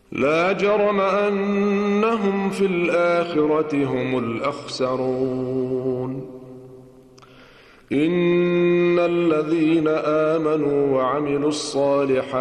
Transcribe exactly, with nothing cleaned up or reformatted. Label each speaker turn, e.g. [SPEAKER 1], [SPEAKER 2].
[SPEAKER 1] لا جرم أنهم في الآخرة هم الأخسرون إن الذين آمنوا وعملوا الصالحات